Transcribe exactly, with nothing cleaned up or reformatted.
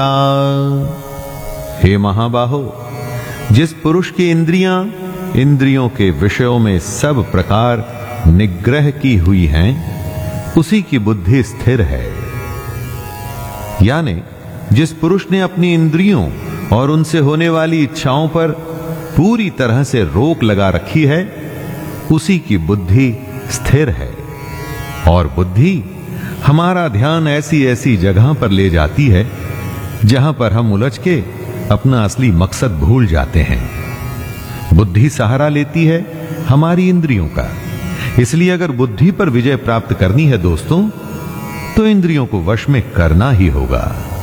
हे महाबाहो, जिस पुरुष की इंद्रियां इंद्रियों के विषयों में सब प्रकार निग्रह की हुई हैं, उसी की बुद्धि स्थिर है। यानी जिस पुरुष ने अपनी इंद्रियों और उनसे होने वाली इच्छाओं पर पूरी तरह से रोक लगा रखी है, उसी की बुद्धि स्थिर है। और बुद्धि हमारा ध्यान ऐसी ऐसी जगह पर ले जाती है जहां पर हम उलझ के अपना असली मकसद भूल जाते हैं। बुद्धि सहारा लेती है हमारी इंद्रियों का। इसलिए अगर बुद्धि पर विजय प्राप्त करनी है दोस्तों, तो इंद्रियों को वश में करना ही होगा।